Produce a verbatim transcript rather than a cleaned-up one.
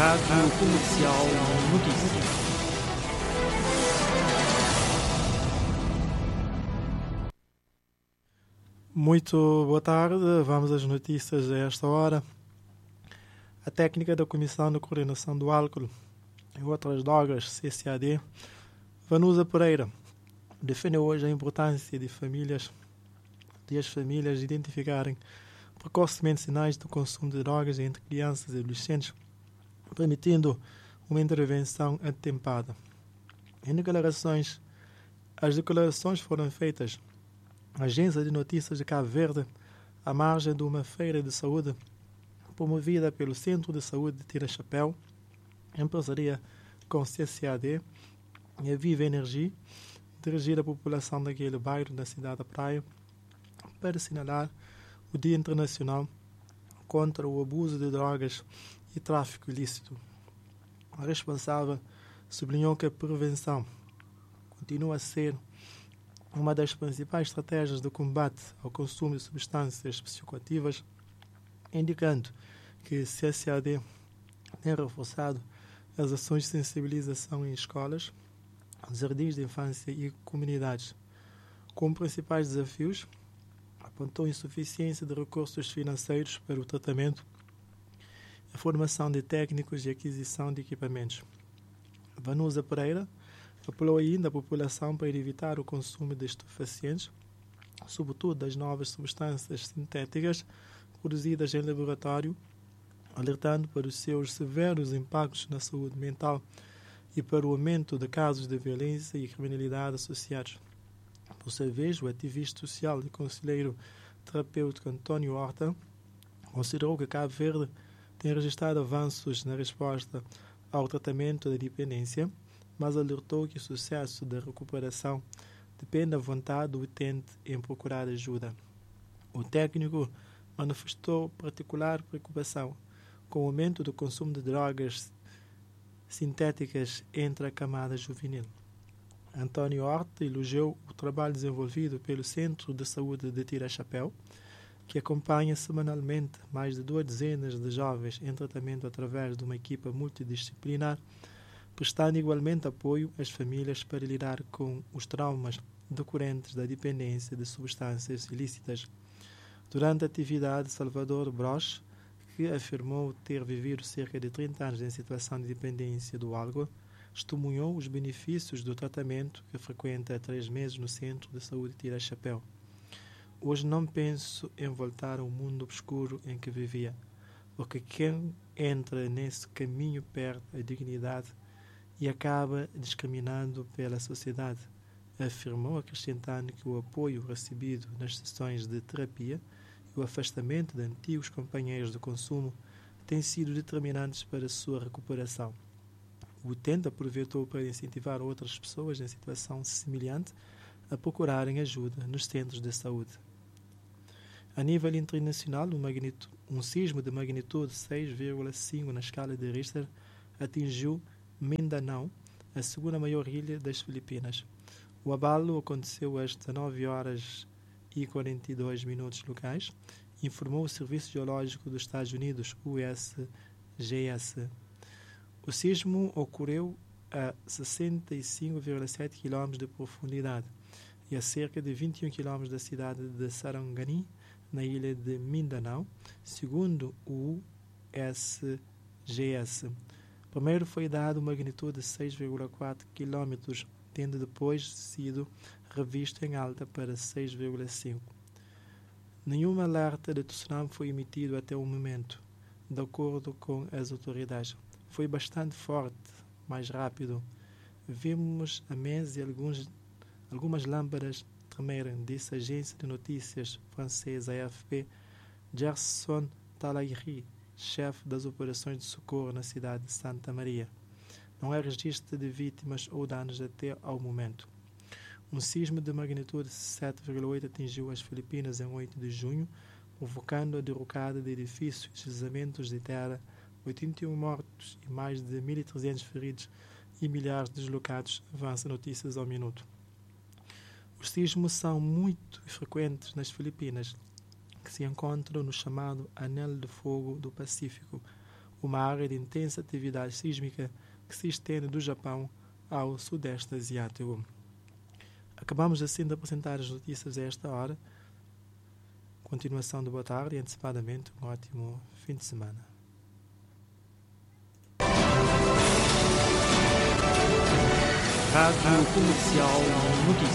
Rádio Comercial Notícias. Muito boa tarde, vamos às notícias a esta hora. A técnica da Comissão de Coordenação do Álcool e outras drogas, C C A D, Vanusa Pereira, defendeu hoje a importância de famílias, de as famílias identificarem precocemente sinais do consumo de drogas entre crianças e adolescentes, permitindo uma intervenção atempada. Em declarações, as declarações foram feitas à Agência de Notícias de Cabo Verde, à margem de uma feira de saúde promovida pelo Centro de Saúde de Tira Chapéu, em parceria com C C A D e a Viva Energia, dirigida à população daquele bairro da cidade da Praia, para assinalar o Dia Internacional contra o Abuso de Drogas e Tráfico Ilícito. A responsável sublinhou que a prevenção continua a ser uma das principais estratégias de combate ao consumo de substâncias psicoativas, indicando que a C C A D tem reforçado as ações de sensibilização em escolas, jardins de infância e comunidades. Como principais desafios, apontou a insuficiência de recursos financeiros para o tratamento, a formação de técnicos e aquisição de equipamentos. Vanusa Pereira apelou ainda à população para evitar o consumo de estupefacientes, sobretudo das novas substâncias sintéticas produzidas em laboratório, alertando para os seus severos impactos na saúde mental e para o aumento de casos de violência e criminalidade associados. Por sua vez, o ativista social e conselheiro terapêutico António Horta considerou que Cabo Verde tem registrado avanços na resposta ao tratamento da dependência, mas alertou que o sucesso da recuperação depende da vontade do utente em procurar ajuda. O técnico manifestou particular preocupação com o aumento do consumo de drogas sintéticas entre a camada juvenil. António Horta elogiou o trabalho desenvolvido pelo Centro de Saúde de Tira Chapéu, que acompanha semanalmente mais de duas dezenas de jovens em tratamento através de uma equipa multidisciplinar, prestando igualmente apoio às famílias para lidar com os traumas decorrentes da dependência de substâncias ilícitas. Durante a atividade, Salvador Broche, que afirmou ter vivido cerca de trinta anos em situação de dependência do álcool, testemunhou os benefícios do tratamento que frequenta há três meses no Centro de Saúde Tira Chapéu. Hoje não penso em voltar ao mundo obscuro em que vivia, porque quem entra nesse caminho perde a dignidade e acaba discriminando pela sociedade, afirmou, acrescentando que o apoio recebido nas sessões de terapia e o afastamento de antigos companheiros de consumo têm sido determinantes para a sua recuperação. O utente aproveitou para incentivar outras pessoas em situação semelhante a procurarem ajuda nos centros de saúde. A nível internacional, um, magnitude, um sismo de magnitude seis vírgula cinco na escala de Richter atingiu Mindanao, a segunda maior ilha das Filipinas. O abalo aconteceu às dezenove horas e quarenta e dois minutos locais, informou o Serviço Geológico dos Estados Unidos, U S G S. O sismo ocorreu a sessenta e cinco vírgula sete quilômetros de profundidade e a cerca de vinte e um quilômetros da cidade de Sarangani, na ilha de Mindanao, segundo o U S G S. Primeiro foi dado magnitude de seis vírgula quatro quilômetros, tendo depois sido revisto em alta para seis vírgula cinco. Nenhum alerta de tsunami foi emitido até o momento, de acordo com as autoridades. Foi bastante forte, mais rápido. Vimos a mesa e alguns, algumas lâmpadas tremerem, disse a agência de notícias francesa A F P, Gerson Talahiri, chefe das operações de socorro na cidade de Santa Maria. Não há registro de vítimas ou danos até ao momento. Um sismo de magnitude sete vírgula oito atingiu as Filipinas em oito de junho, provocando a derrocada de edifícios e deslizamentos de terra, oitenta e um mortos e mais de mil e trezentos feridos e milhares de deslocados, avança notícias ao minuto. Os sismos são muito frequentes nas Filipinas, que se encontram no chamado Anel de Fogo do Pacífico, uma área de intensa atividade sísmica que se estende do Japão ao Sudeste Asiático. Acabamos assim de apresentar as notícias a esta hora. Continuação de boa tarde e antecipadamente um ótimo fim de semana. Rádio Comercial Notícias.